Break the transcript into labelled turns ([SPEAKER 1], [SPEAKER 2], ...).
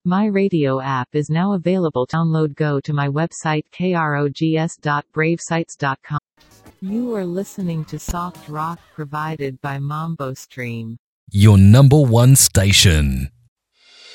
[SPEAKER 1] My radio app is now available. Download. Go to my website krogs.bravesites.com. You are listening to soft rock provided by Mambo Stream.
[SPEAKER 2] Your number one station.